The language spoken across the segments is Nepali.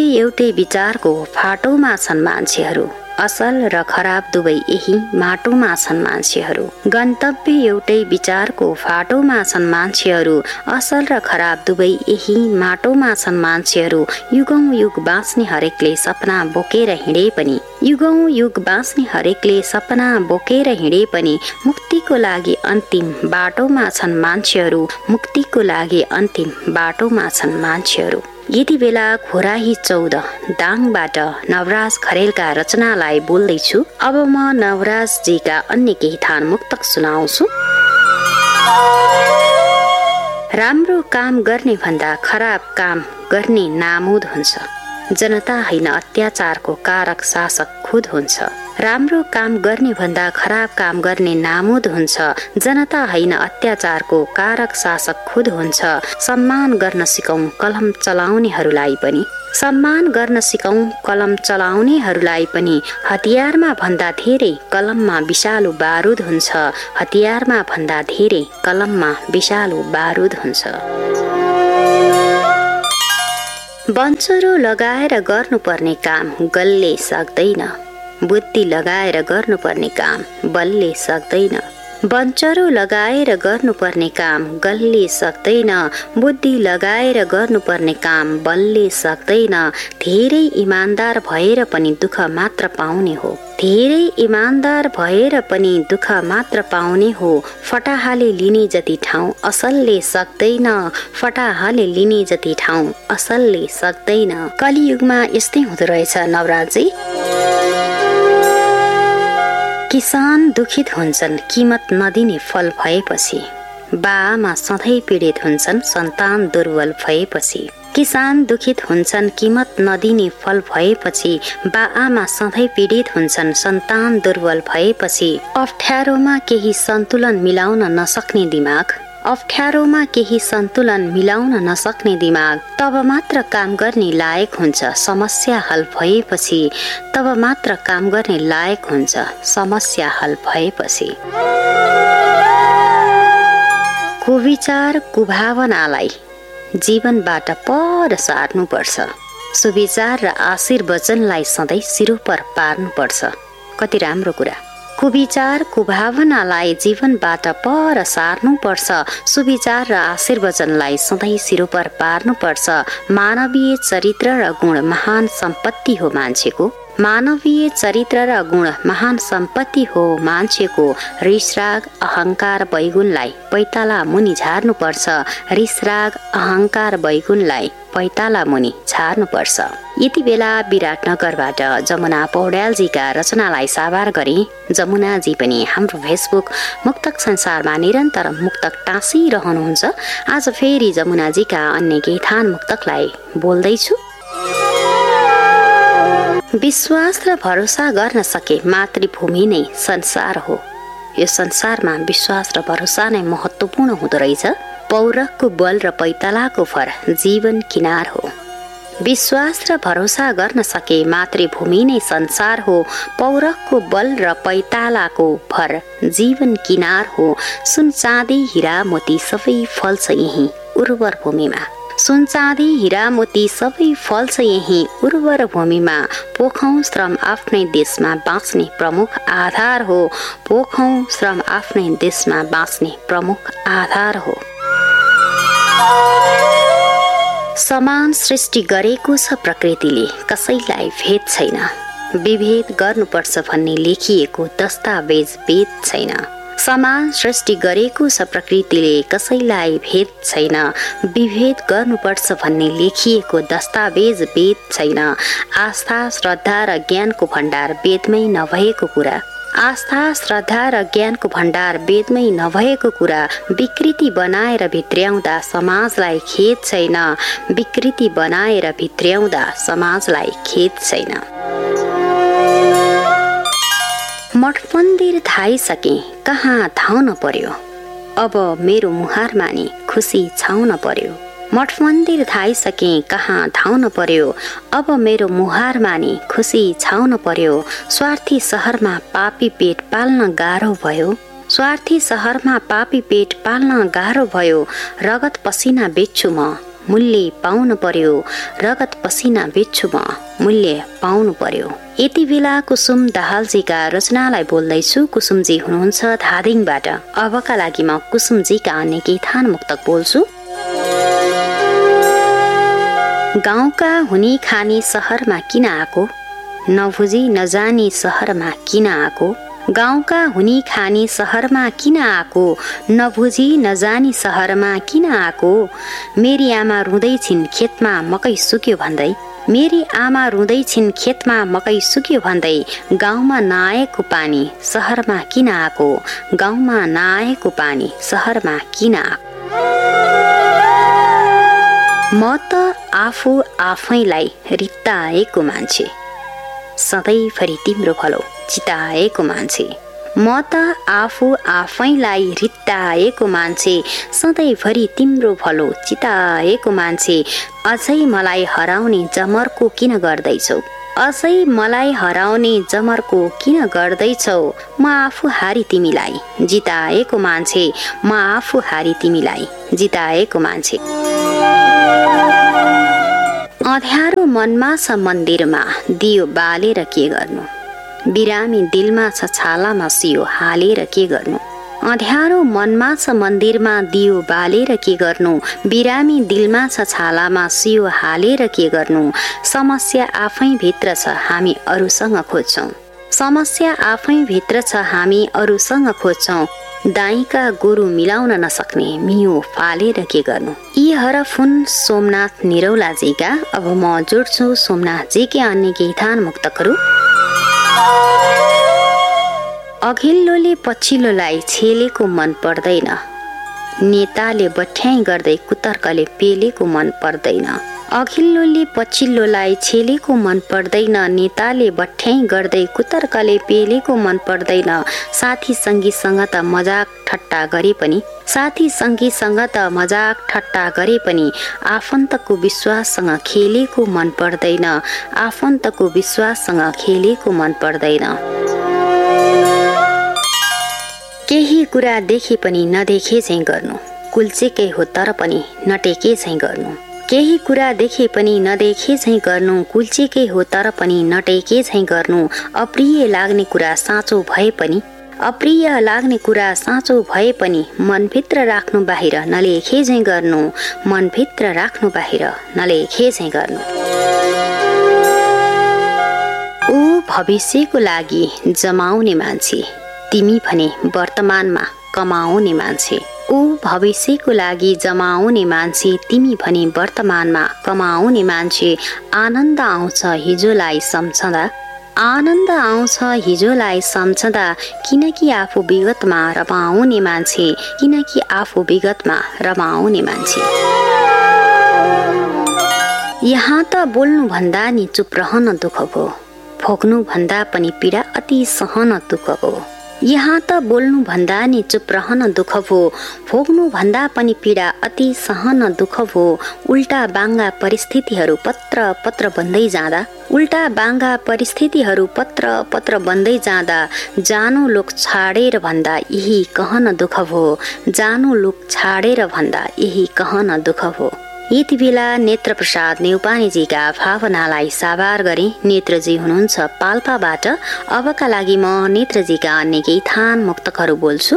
एउटै विचारको फाटोमा छन् मान्छेहरू, असल र खराब दुवै यही माटोमा छन् मान्छेहरू। गन्तव्य एउटै विचारको फाटोमा छन् मान्छेहरू, असल र खराब दुवै यही माटोमा छन् मान्छेहरू। युगौं युग बाँच्ने हरेकले सपना बोकेर हिँडे पनि, युगौं युग बाँच्ने हरेकले सपना बोकेर हिँडे पनि, मुक्तिको लागि अन्तिम बाटोमा छन् मान्छेहरू, मुक्तिको लागि अन्तिम बाटोमा छन् मान्छेहरू। यति बेला खोराही 14 दाङबाट नवराज खरेलका रचनालाई बोल्दैछु। अब म नवराजजीका अन्य केही थान मुक्तक सुनाउँछु। राम्रो काम गर्ने भन्दा खराब काम गर्ने नामुद हुन्छ, जनता होइन अत्याचारको कारक शासक खुद हुन्छ। राम्रो काम गर्ने भन्दा खराब काम गर्ने नामुद हुन्छ, जनता होइन अत्याचारको कारक शासक खुद हुन्छ। सम्मान गर्न सिकौं कलम चलाउनेहरूलाई पनि, सम्मान गर्न सिकौं कलम चलाउनेहरूलाई पनि, हतियारमा भन्दा धेरै कलममा विषालु बारुद हुन्छ, हतियारमा भन्दा धेरै कलममा विषालु बारुद हुन्छ। बन्चरो लगाएर गर्नुपर्ने काम गलले सक्दैन, बुद्धि लगाएर गर्नुपर्ने काम बलले सक्दैन। बन्चरो लगाएर गर्नुपर्ने काम गलले सक्दैन, बुद्धि लगाएर गर्नुपर्ने काम बलले सक्दैन। धेरै इमान्दार भएर पनि दुःख मात्र पाउने हो, धेरै इमान्दार भएर पनि दुःख मात्र पाउने हो। फटाहाले लिने जति ठाउँ असलले सक्दैन, फटाहाले लिने जति ठाउँ असलले सक्दैन। कलियुगमा यस्तै हुँदो रहेछ नवराजी। किसान दुखित हुन्छन् किमत नदिने फल भएपछि, बाआमा सधैँ पीडित हुन्छन् सन्तान दुर्बल भएपछि। किसान दुखित हुन्छन् किमत नदिने फल भएपछि, बाआमा सधैँ पीडित हुन्छन् सन्तान दुर्बल भएपछि। अप्ठ्यारोमा केही सन्तुलन मिलाउन नसक्ने दिमाग, अप्ठ्यारोमा केही सन्तुलन मिलाउन नसक्ने दिमाग, तब मात्र काम गर्ने लायक हुन्छ समस्या हल भएपछि, तब मात्र काम गर्ने लायक हुन्छ समस्या हल भएपछि। कुविचार कुभावनालाई जीवनबाट पर सार्नुपर्छ, सुविचार र आशीर्वचनलाई सधैँ सिरोपर पार्नुपर्छ। कति राम्रो कुरा। कुविचार कुभावनालाई जीवनबाट पर सार्नुपर्छ, सुविचार र आशीर्वचनलाई सधैँ सिरोपर पार्नुपर्छ। मानवीय चरित्र र गुण महान सम्पत्ति हो मान्छेको, मानवीय चरित्र र गुण महान सम्पत्ति हो मान्छेको। रिसराग अहंकार बैगुनलाई पैताला मुनि झार्नुपर्छ, रिसराग अहंकार बैगुनलाई पैताला मुनि झार्नुपर्छ। यति बेला विराटनगरबाट जमुना पौड्यालजीका रचनालाई साभार गरी जमुनाजी पनि हाम्रो फेसबुक मुक्तक संसारमा निरन्तर मुक्तक टाँसिरहनुहुन्छ। आज फेरि जमुनाजीका अन्य केही थान मुक्तकलाई बोल्दैछु। विश्वास र भरोसा गर्न सके मातृभूमि नै संसार हो, यो संसारमा विश्वास र भरोसा नै महत्त्वपूर्ण हुँदो रहेछ। पौरखको बल र पैतालाको फर जीवन किनार हो, विश्वास र भरोसा गर्न सके मातृभूमि नै संसार हो, पौरखको बल र पैतालाको भर जीवन किनार हो। सुन चाँदी हीरा मोती सबै फल्छ यही उर्वर भूमिमा, सुन चाँदी हीरा मोती सबै फल्छ यही उर्वर भूमिमा। पोखौं श्रम आफ्नै देशमा बाँच्ने प्रमुख आधार हो, पोखौं श्रम आफ्नै देशमा बाँच्ने प्रमुख आधार हो। समान सृष्टि गरेको छ प्रकृतिले, कसैलाई भेद छैन, विभेद गर्नुपर्छ भन्ने लेखिएको दस्तावेज वेद छैन। समान सृष्टि गरेको छ प्रकृतिले, कसैलाई भेद छैन, विभेद गर्नुपर्छ भन्ने लेखिएको दस्तावेज वेद छैन। आस्था श्रद्धा र ज्ञानको भण्डार वेदमै नभएको कुरा, आस्था श्रद्धा र ज्ञानको भण्डार वेदमै नभएको कुरा। विकृति बनाएर भित्र्याउँदा समाजलाई खेद छैन, विकृति बनाएर भित्र्याउँदा समाजलाई खेद छैन। मठ मन्दिर धाइसके कहाँ धाउन पर्यो, अब मेरो मुहार मानि खुसी छाउन पर्यो। मठ मन्दिर धाइसके कहाँ धाउन पर्यो, अब मेरो मुहार मानि खुसी छाउन पर्यो। स्वार्थी सहरमा पापी पेट पाल्न गाह्रो भयो, स्वार्थी सहरमा पापी पेट पाल्न गाह्रो भयो। रगत पसिना बेच्छु म, मूल्य पाउनु पर्यो, रगत पसिना बेच्छु म, मूल्य पाउनु पर्यो। यति बेला कुसुम दाहालजीका रचनालाई बोल्दैछु। कुसुमजी हुनुहुन्छ धादिङबाट। अबका लागि म कुसुमजीका अन्य केही थान मुक्तक बोल्छु। गाउँका हुनी खानी सहरमा किन आको, नबुझी नजानी सहरमा किन आको। गाउँका हुनी खानी सहरमा किन आको, नबुझी नजानी सहरमा किन आको। मेरी आमा रुँदै छिन् खेतमा मकै सुक्यो भन्दै, मेरी आमा रुँदै छिन् खेतमा मकै सुक्यो भन्दै। गाउँमा नआएको पानी सहरमा किन आको, गाउँमा नआएको पानी सहरमा किन आको। म त आफू आफैलाई रित्ताएको मान्छे, सधैँभरि तिम्रो भलो चिताएको मान्छे। म त आफू आफैलाई रित्ताएको मान्छे, सधैँभरि तिम्रो भलो चिताएको मान्छे। अझै मलाई हराउने जमर्को किन गर्दैछौ, अझै मलाई हराउने जमर्को किन गर्दैछौ। म आफू हारी तिमीलाई जिताएको मान्छे, म आफू हारी तिमीलाई जिताएको मान्छे। अँध्यारो मनमा छ मन्दिरमा दियो बालेर के गर्नु, बिरामी दिलमा छ छालामा सियो हालेर के गर्नु। अँध्यारो मनमा छ मन्दिरमा दियो बालेर के गर्नु, बिरामी दिलमा छ छालामा सियो हालेर के गर्नु। समस्या आफै भित्र छ हामी अरूसँग खोज्छौं, समस्या आफै भित्र छ हामी अरूसँग खोज्छौं। दाइका गोरु मिलाउन नसक्ने मियो फालेर के गर्नु। यी हरफ हुन् सोमनाथ निरौलाजीका। अब म जोड्छु सोमनाथजीका अन्य केही थान मुक्तकहरू। अघिल्लोले पछिल्लोलाई छेलेको मन पर्दैन, नेताले बठ्याइ गर्दै कुतर्कले पेलेको मन पर्दैन। अघिल्लोले पछिल्लोलाई छेलेको मन पर्दैन, नेताले बठ्याइ गर्दै कुतर्कले पेलेको मन पर्दैन। साथी सङ्गीसँग त मजाक ठट्टा गरे पनि, साथी सङ्गीसँग त मजाक ठट्टा गरे पनि, आफन्तको विश्वाससँग खेलेको मन पर्दैन, आफन्तको विश्वाससँग खेलेको मन पर्दैन। केही कुरा देखे पनि नदेखे चाहिँ गर्नु, कुल्चेकै हो तर पनि नटेके चाहिँ गर्नु। केही कुरा देखे पनि नदेखे चाहिँ गर्नु, कुल्चेकै हो तर पनि नटेके चाहिँ गर्नु। अप्रिय लाग्ने कुरा साँचो भए पनि, अप्रिय लाग्ने कुरा साँचो भए पनि, मनभित्र राख्नु बाहिर नलेखे चाहिँ गर्नु, मनभित्र राख्नु बाहिर नलेखे चाहिँ गर्नु। ऊ भविष्यको लागि जमाउने मान्छे, तिमी भने वर्तमानमा कमाउने मान्छे। ऊ भविष्यको लागि जमाउने मान्छे, तिमी भने वर्तमानमा कमाउने मान्छे। आनन्द आउँछ हिजोलाई सम्झँदा, आनन्द आउँछ हिजोलाई सम्झँदा, किनकि आफू विगतमा रमाउने मान्छे, किनकि आफू विगतमा रमाउने मान्छे। यहाँ त बोल्नु भन्दा नि चुप रहन दुःख भो, भोग्नु भन्दा पनि पीडा अति सहन दुःख भो। यहाँ त बोल्नु भन्दा नि चुप रहन दुःख भो, भोग्नु भन्दा पनि पीडा अति सहन दुःख भो। उल्टा बाङ्गा परिस्थितिहरू पत्र पत्र बन्दै जाँदा, उल्टा बाङ्गा परिस्थितिहरू पत्र पत्र बन्दै जाँदा, जानु लोक छाडेर भन्दा यही कहन दुःख भो, जानु लोक छाडेर भन्दा यही कहन दुःख भो। यति बेला नेत्र प्रसाद नेउपानेजीका भावनालाई साबार गरे। नेत्रजी हुनुहुन्छ पाल्पाबाट। अबका लागि म नेत्रजीका अन्य केही थान मुक्तकहरू बोल्छु।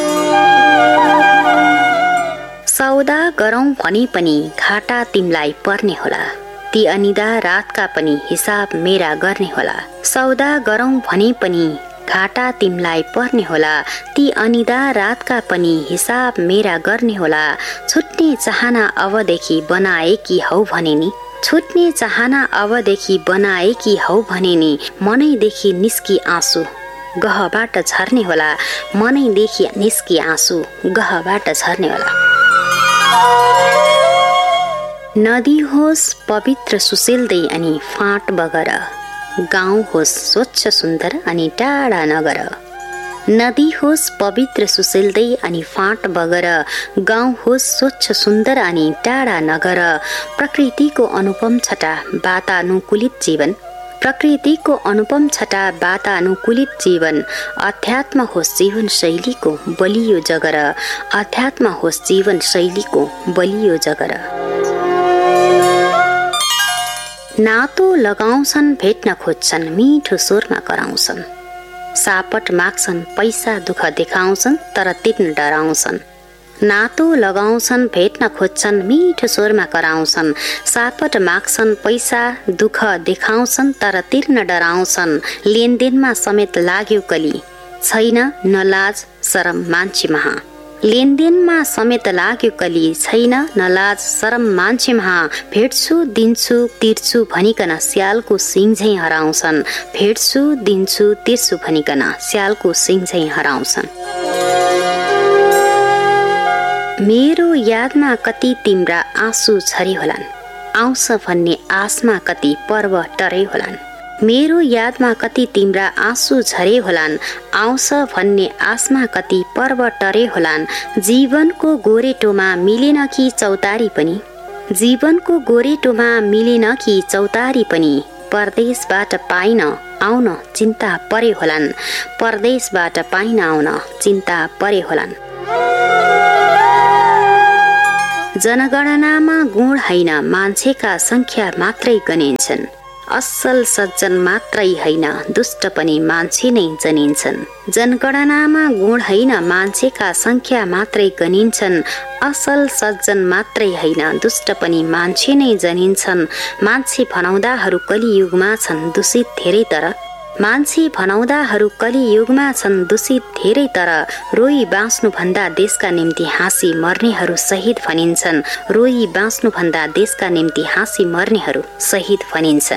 सौदा गरौँ भने पनि घाटा तिमलाई पर्ने होला, ती अनिदा रातका पनि हिसाब मेरा गर्ने होला। सौदा गरौँ भने पनि घाटा तिमलाई पर्ने होला, ती अनिदा रातका पनि हिसाब मेरा गर्ने होला। छुट्ने चाहना अबदेखि बनाएकी हौ भने नि, छुट्ने चाहना अबदेखि बनाएकी हौ भने नि, मनैदेखि निस्की आँसु गहबाट झर्ने होला, मनैदेखि निस्की आँसु गहबाट झर्ने होला। नदी होस् पवित्र सुसेल्दै अनि फाँट बगर, गाउँ होस् स्वच्छ सुन्दर अनि टाढा नगर। नदी होस् पवित्र सुसेल्दै अनि फाँट बगर, गाउँ होस् स्वच्छ सुन्दर अनि टाढा नगर। प्रकृतिको अनुपम छटा वातानुकूलित जीवन, प्रकृतिको अनुपम छटा वातानुकूलित जीवन। अध्यात्म होस् जीवन शैलीको बलियो जगर, अध्यात्म होस् जीवन शैलीको बलियो जगर। नातो लगाउँछन् भेट्न खोज्छन् मिठो स्वरमा कराउँछन् सापट माग्छन् पैसा दुःख देखाउँछन् तर तिर्न डराउँछन् नातो लगाउँछन् भेट्न खोज्छन् मिठो स्वरमा कराउँछन् सापट माग्छन् पैसा दुःख देखाउँछन् तर तिर्न डराउँछन् लेनदेनमा समेत लाग्यो कली छैन न लाज शरम मान्छे महा लेनदेनमा समेत लाग्यो कली छैन न लाज शरम मान्छे महा भेट्छु दिन्छु तिर्छु भनिकन स्यालको सिङ झैं हराउँछन् भेट्छु दिन्छु तिर्छु भनिकन स्यालको सिङ झैं हराउँछन् मेरो यादमा कति तिम्रा आँसु झरी होलान् आउँछ भन्ने आसमा कति पर्व टरे होलान् मेरो यादमा कति तिम्रा आँसु झरे होलान् आउँछ भन्ने आसमा कति पर्व टरे होलान् जीवनको गोरेटोमा मिलेन कि चौतारी पनि जीवनको गोरेटोमा मिलेन कि चौतारी पनि परदेशबाट पाइन आउन चिन्ता परे होलान् परदेशबाट पाइन आउन चिन्ता परे होलान् जनगणनामा गुण हैन मान्छेका संख्या मात्रै गनिन्छन् असल सज्जन मात्रै हैन दुष्ट पनि मान्छे नै जनिन्छन् जनगणनामा गुण हैन मान्छेका संख्या मात्रै गनिन्छन् असल सज्जन मात्रै हैन दुष्ट पनि मान्छे नै जनिन्छन् मान्छे भनाउँदाहरू कलियुगमा छन् दूषित धेरै तर मान्छे भनाउँदाहरू कलियुगमा छन् दूषित धेरै तर रोई बाँच्नु भन्दा देशका निम्ति हाँसी मर्नेहरू शहीद भनिन्छन् रोई बाँच्नु भन्दा देशका निम्ति हाँसी मर्नेहरू शहीद भनिन्छन्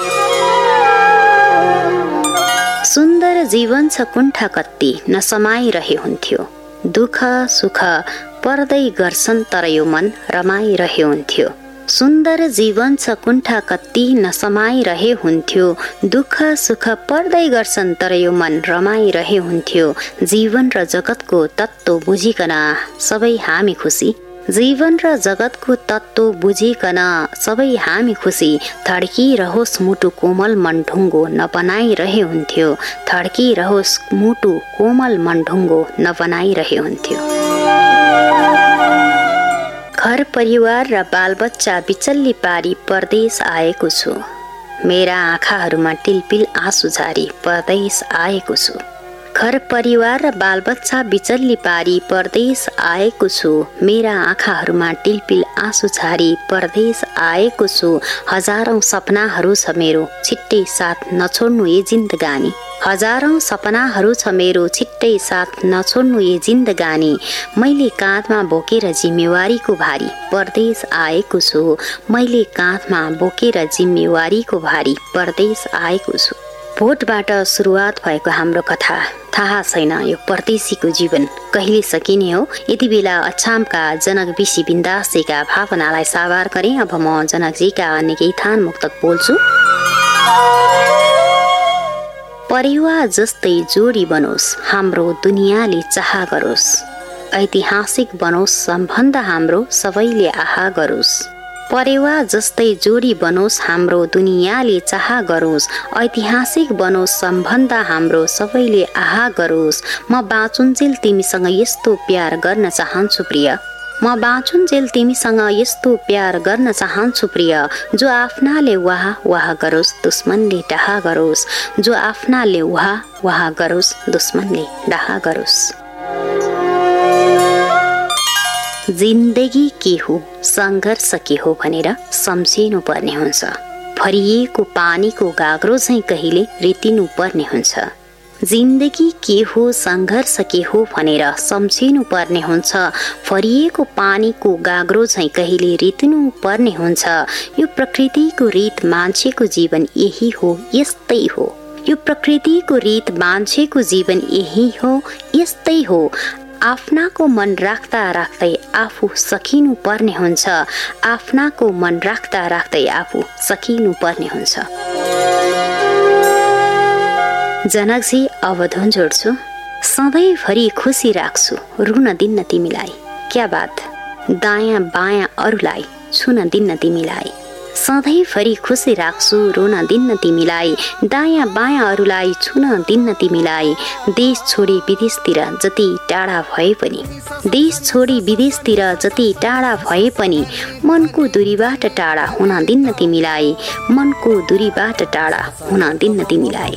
सुन्दर जीवन छ कुण्ठा कत्ति नसमाइरहे हुन्थ्यो दुःख सुख पर्दै गर्छन् तर यो मन रमाइरहे हुन्थ्यो सुन्दर जीवन छ कुण्ठा कत्ति नसमाइरहे हुन्थ्यो दुःख सुख पर्दै गर्छन् तर यो मन रमाइरहे हुन्थ्यो जीवन र जगतको तत्त्व बुझिकन सबै हामी खुसी जीवन र जगतको तत्त्व बुझिकन सबै हामी खुसी थड्किरहोस् मुटु कोमल मन ढुङ्गो नबनाइरहे हुन्थ्यो थड्किरहोस् मुटु कोमल मन ढुङ्गो नबनाइरहे हुन्थ्यो घर परिवार र बालबच्चा बिचल्ली पारी परदेश आएको छु मेरा आँखाहरूमा टिलपिल आँसु झारी परदेश आएको छु घर परिवार र बालबच्चा बिचल्ली पारी परदेश आएको छु मेरा आँखाहरूमा टिलपिल आँसु झारी परदेश आएको छु हजारौं सपनाहरू छ मेरो छिट्टै साथ नछोड्नु ए जिन्दगानी हजारौं सपनाहरू छ मेरो छिट्टै साथ नछोड्नु ए जिन्दगानी मैले काँधमा बोकेर जिम्मेवारीको भारी परदेश आएको छु मैले काँधमा बोकेर जिम्मेवारीको भारी परदेश आएको छु भोटबाट सुरुवात भएको हाम्रो कथा थाहा छैन यो परदेशीको जीवन कहिले सकिने हो यति बेला अछामका जनक बिसी बिन्दासजीका भावनालाई साकार गरे अब म जनकजीका अन्य केही थान मुक्तक बोल्छु परिवार जस्तै जोडी बनोस् हाम्रो दुनियाँले चाह गरोस् ऐतिहासिक बनोस् सम्बन्ध हाम्रो सबैले आहा गरोस् परिवार जस्तै जोडी बनोस् हाम्रो दुनियाँले चाह गरोस् ऐतिहासिक बनोस् सम्बन्ध हाम्रो सबैले आहा गरोस् म बाँचुन्जेल तिमीसँग यस्तो प्यार गर्न चाहन्छु प्रिय म बाँचुन्जेल तिमीसँग यस्तो प्यार गर्न चाहन्छु प्रिय जो आफ्नाले वाह वाह गरोस् दुश्मनले डाहा गरोस् जो आफ्नाले वाह वाह गरोस् दुश्मनले डाहा गरोस् जिन्दगी के हो संघर्ष के हो भनेर सम्झिनु पर्ने हुन्छ भरिएको पानीको गाग्रो चाहिँ कहिले रितिनु पर्ने हुन्छ जिन्दगी के हो संघर्ष के हो भनेर सम्झिनु पर्ने हुन्छ भरिएको पानीको गाग्रो चाहिँ कहिले रितिनु पर्ने हुन्छ यो प्रकृतिको रीत मान्छेको जीवन यही हो यस्तै हो यो प्रकृतिको रीत मान्छेको जीवन यही हो यस्तै हो आफ्नाको मन राख्दा राख्दै आफू सकिनु पर्ने हुन्छ आफ्नाको मन राख्दा राख्दै आफू सकिनु पर्ने हुन्छ जनकजी अब धुन जोड्छु सधैँभरि खुसी राख्छु रुन दिन्न तिमीलाई क्या बात दायाँ बायाँ अरूलाई छुन दिन्न तिमीलाई सधैँभरि खुसी राख्छु रोन दिन्न तिमीलाई, दायाँ बायाँ अरूलाई छुन दिन्न तिमीलाई। देश छोडी विदेशतिर जति टाढा भए पनि, देश छोडी विदेशतिर जति टाढा भए पनि, मनको दूरीबाट टाढा हुन दिन्न तिमीलाई, मनको दूरीबाट टाढा हुन दिन्न तिमीलाई।